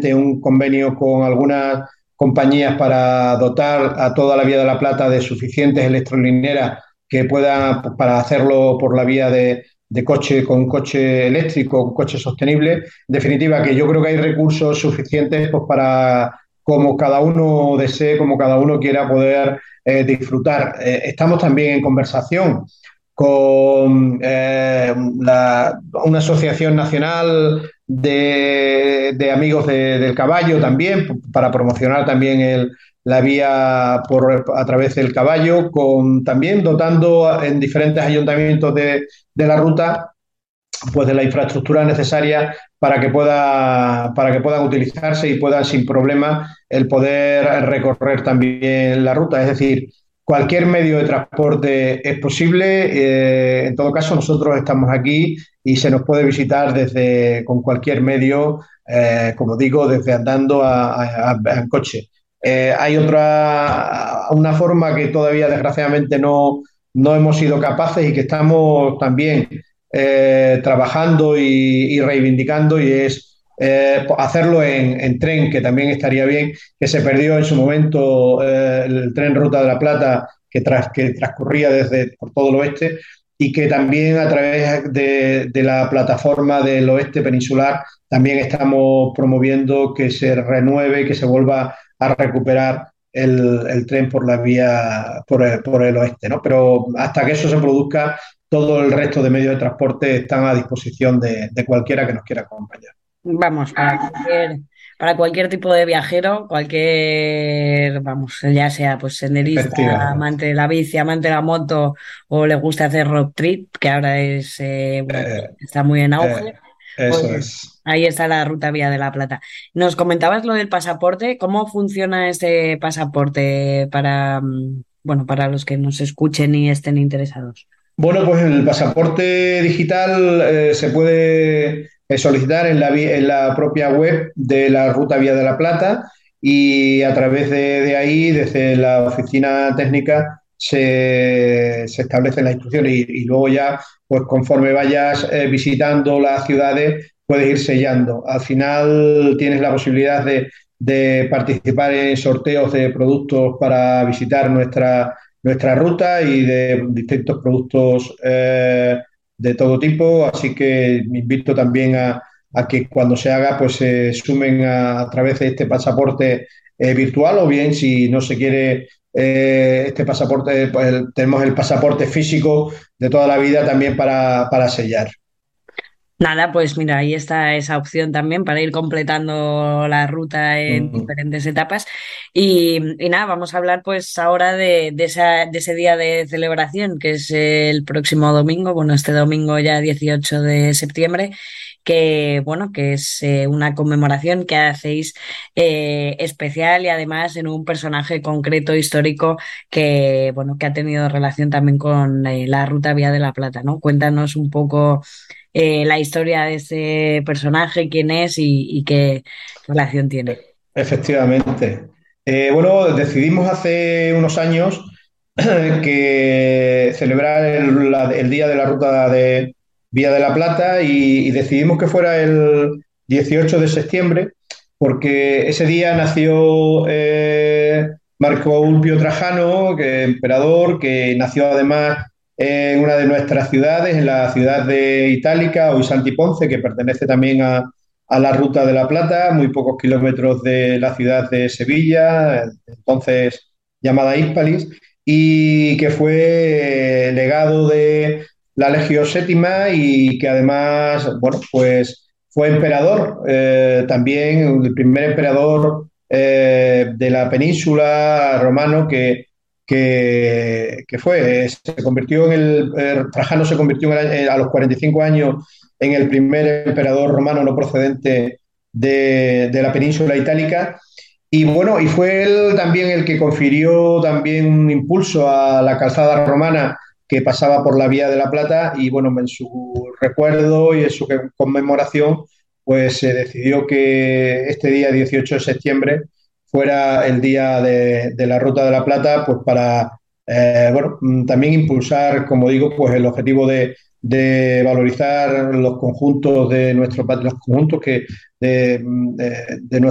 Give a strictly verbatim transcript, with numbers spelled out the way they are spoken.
recientemente un convenio con algunas compañías para dotar a toda la Vía de la Plata de suficientes electrolineras que puedan, pues, para hacerlo por la vía de, de coche, con coche eléctrico, un coche sostenible. En definitiva, que yo creo que hay recursos suficientes, pues, para, como cada uno desee, como cada uno quiera poder eh, disfrutar. Eh, estamos también en conversación con eh, la- una asociación nacional de, de amigos de- del caballo también, p- para promocionar también el- la vía por, a través del caballo, con, también dotando en diferentes ayuntamientos de, de la ruta, pues, de la infraestructura necesaria para que pueda, para que puedan utilizarse y puedan sin problema el poder recorrer también la ruta. Es decir, cualquier medio de transporte es posible. Eh, en todo caso, nosotros estamos aquí y se nos puede visitar desde con cualquier medio, eh, como digo, desde andando a, a, a en coche. Eh, hay otra, una forma que todavía desgraciadamente no, no hemos sido capaces y que estamos también eh, trabajando y, y, reivindicando, y es eh, hacerlo en, en, tren, que también estaría bien, que se perdió en su momento eh, el tren Ruta de la Plata que, tras, que transcurría desde por todo el oeste, y que también a través de, de la plataforma del oeste peninsular también estamos promoviendo que se renueve, que se vuelva a recuperar el, el tren por la vía, por el, por el oeste, ¿no? Pero hasta que eso se produzca, todo el resto de medios de transporte están a disposición de, de cualquiera que nos quiera acompañar. Vamos, para cualquier, para cualquier tipo de viajero, cualquier, vamos, ya sea pues senderista, Efectivamente. amante de la bici, amante de la moto o le gusta hacer road trip, que ahora es, eh, bueno, pues, Eh, está muy en eh, auge, pues eso es. ahí está la ruta Vía de la Plata. Nos comentabas lo del pasaporte, ¿cómo funciona este pasaporte para, mm, bueno, para los que nos escuchen y estén interesados? Bueno, pues el pasaporte digital eh, se puede eh, solicitar en la, vi- en la propia web de la Ruta Vía de la Plata, y a través de, de ahí, desde la oficina técnica, se, se establecen las instrucciones, y, y luego ya, pues conforme vayas eh, visitando las ciudades, puedes ir sellando. Al final tienes la posibilidad de, de participar en sorteos de productos para visitar nuestra nuestra ruta y de distintos productos eh, de todo tipo. Así que me invito también a, a que cuando se haga, pues se sumen a, a través de este pasaporte eh, virtual, o bien, si no se quiere eh, este pasaporte, pues el, tenemos el pasaporte físico de toda la vida también para, para sellar. Nada, pues mira, ahí está esa opción también para ir completando la ruta en Mm. diferentes etapas. Y, y nada, vamos a hablar pues ahora de, de, esa, de ese día de celebración, que es el próximo domingo, bueno, este domingo ya dieciocho de septiembre, que bueno, que es eh, una conmemoración que hacéis eh, especial y además en un personaje concreto histórico que bueno, que ha tenido relación también con eh, la ruta Vía de la Plata, ¿no? Cuéntanos un poco eh, la historia de ese personaje, quién es y, y qué relación tiene. Efectivamente. Eh, bueno, decidimos hace unos años que celebrar el, la- el Día de la Ruta de Vía de la Plata, y, y decidimos que fuera el dieciocho de septiembre, porque ese día nació eh, Marco Ulpio Trajano, que emperador, que nació además en una de nuestras ciudades, en la ciudad de Itálica, hoy Santi Ponce, que pertenece también a, a la Ruta de la Plata, muy pocos kilómetros de la ciudad de Sevilla, entonces llamada Hispalis, y que fue eh, legado de la Legio Séptima, y que además, bueno, pues fue emperador, eh, también el primer emperador eh, de la península romano que, que, que fue. Se convirtió en el, eh, Trajano se convirtió en el, a los cuarenta y cinco años en el primer emperador romano no procedente de, de la península itálica. Y bueno, y fue él también el que confirió también un impulso a la calzada romana que pasaba por la Vía de la Plata, y bueno, en su recuerdo y en su conmemoración, pues se decidió que este día dieciocho de septiembre fuera el día de, de la Ruta de la Plata, pues para, eh, bueno, también impulsar, como digo, pues el objetivo de, de valorizar los conjuntos de nuestro, los conjuntos que de, de, de nuestro